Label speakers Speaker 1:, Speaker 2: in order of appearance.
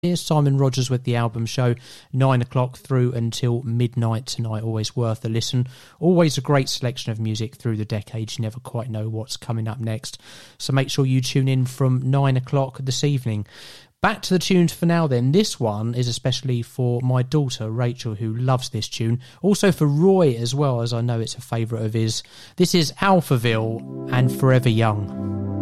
Speaker 1: Here's Simon Rogers with the album show, 9 o'clock through until midnight tonight. Always worth a listen. Always a great selection of music through the decades. You never quite know what's coming up next. So make sure you tune in from 9 o'clock this evening. Back to the tunes for now then. This one is especially for my daughter Rachel, who loves this tune. Also for Roy as well, as I know it's a favourite of his. This is Alphaville and Forever Young.